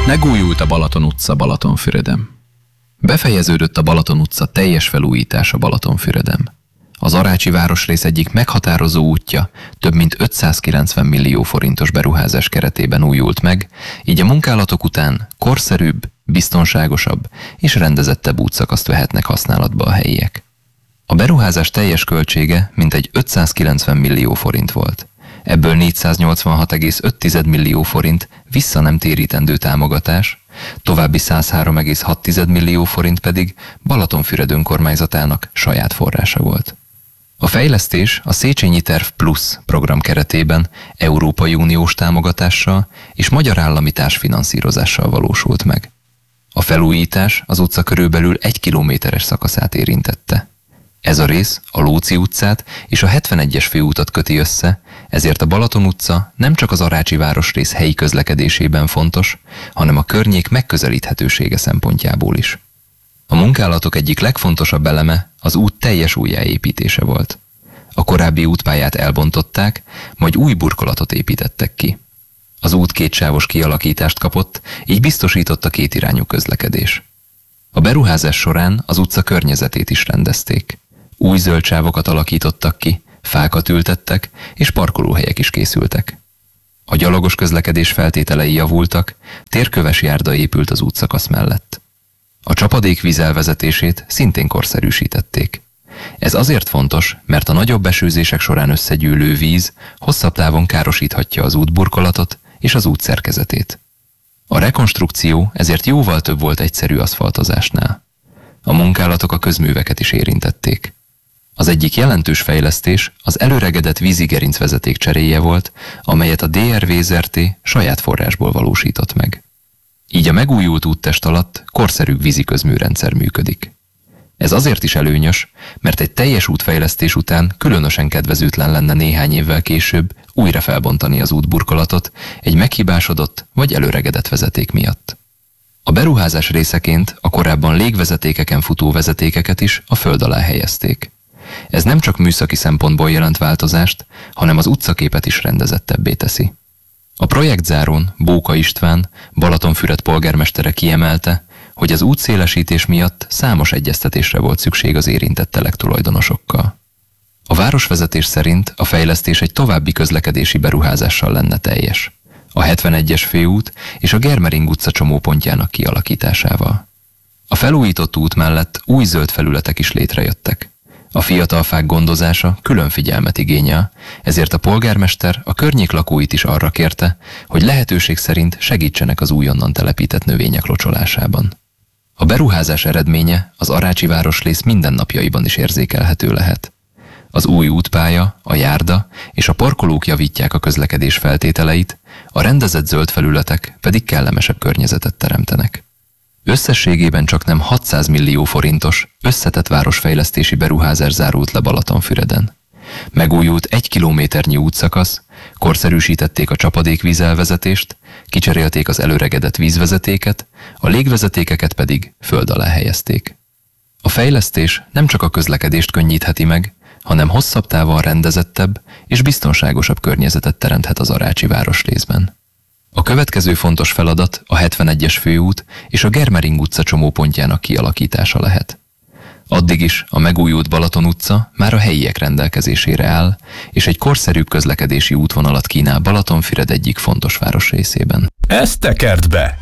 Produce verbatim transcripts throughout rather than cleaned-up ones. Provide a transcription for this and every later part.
Megújult a Balaton utca Balatonfüreden. Befejeződött a Balaton utca teljes felújítása Balatonfüreden. Az arácsi városrész egyik meghatározó útja több mint ötszázkilencven millió forintos beruházás keretében újult meg, így a munkálatok után korszerűbb, biztonságosabb és rendezettebb útszakaszt vehetnek használatba a helyiek. A beruházás teljes költsége mintegy ötszázkilencven millió forint volt. Ebből négyszáznyolcvanhat egész öt millió forint vissza nem térítendő támogatás, további százhárom egész hat millió forint pedig Balatonfüred önkormányzatának saját forrása volt. A fejlesztés a Széchenyi Terv Plus program keretében Európai Uniós támogatással és magyar állami társfinanszírozással valósult meg. A felújítás az utca körülbelül egy kilométeres szakaszát érintette. Ez a rész a Lóczy utcát és a hetvenegyes főútat köti össze, ezért a Balaton utca nem csak az arácsi városrész helyi közlekedésében fontos, hanem a környék megközelíthetősége szempontjából is. A munkálatok egyik legfontosabb eleme az út teljes újjáépítése volt. A korábbi útpályát elbontották, majd új burkolatot építettek ki. Az út kétsávos kialakítást kapott, így biztosított a kétirányú közlekedés. A beruházás során az utca környezetét is rendezték. Új zöldsávokat alakítottak ki, fákat ültettek, és parkolóhelyek is készültek. A gyalogos közlekedés feltételei javultak, térköves járda épült az útszakasz mellett. A csapadékvíz elvezetését szintén korszerűsítették. Ez azért fontos, mert a nagyobb esőzések során összegyűlő víz hosszabb távon károsíthatja az útburkolatot és az út szerkezetét. A rekonstrukció ezért jóval több volt egyszerű aszfaltozásnál. A munkálatok a közműveket is érintették. Az egyik jelentős fejlesztés az előregedett vízigerincvezeték cseréje volt, amelyet a dé er vé Zrt. Saját forrásból valósított meg. Így a megújult úttest alatt korszerűbb víziközműrendszer működik. Ez azért is előnyös, mert egy teljes útfejlesztés után különösen kedvezőtlen lenne néhány évvel később újra felbontani az útburkolatot egy meghibásodott vagy előregedett vezeték miatt. A beruházás részeként a korábban légvezetékeken futó vezetékeket is a föld alá helyezték. Ez nem csak műszaki szempontból jelent változást, hanem az utcaképet is rendezettebbé teszi. A projektzárón Bóka István, Balatonfüred polgármestere kiemelte, hogy az útszélesítés miatt számos egyeztetésre volt szükség az érintett telek tulajdonosokkal. A városvezetés szerint a fejlesztés egy további közlekedési beruházással lenne teljes. A hetvenegyes főút és a Germering utca csomópontjának kialakításával. A felújított út mellett új zöld felületek is létrejöttek. A fiatal fák gondozása külön figyelmet igényel, ezért a polgármester a környék lakóit is arra kérte, hogy lehetőség szerint segítsenek az újonnan telepített növények locsolásában. A beruházás eredménye az arácsi városrész mindennapjaiban is érzékelhető lehet. Az új útpálya, a járda és a parkolók javítják a közlekedés feltételeit, a rendezett zöld felületek pedig kellemesebb környezetet teremtenek. Összességében csaknem hatszáz millió forintos, összetett városfejlesztési beruházás zárult le Balatonfüreden. Megújult egy kilométernyi útszakasz, korszerűsítették a csapadékvíz elvezetést, kicserélték az előregedett vízvezetéket, a légvezetékeket pedig föld alá helyezték. A fejlesztés nem csak a közlekedést könnyítheti meg, hanem hosszabb távon rendezettebb és biztonságosabb környezetet teremthet az arácsi városrészben. A következő fontos feladat a hetvenegyes főút és a Germering utca csomópontjának kialakítása lehet. Addig is a megújult Balaton utca már a helyiek rendelkezésére áll, és egy korszerűbb közlekedési útvonalat kínál Balatonfüred egyik fontos városrészében. Ezt tekerd be!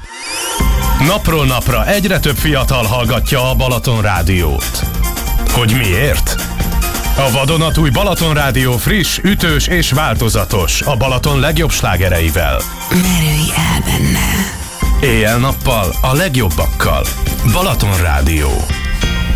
Napról napra egyre több fiatal hallgatja a Balaton Rádiót. Hogy miért? A vadonatúj Balaton Rádió friss, ütős és változatos, a Balaton legjobb slágereivel. Merülj el benne! Éjjel-nappal a legjobbakkal. Balaton Rádió.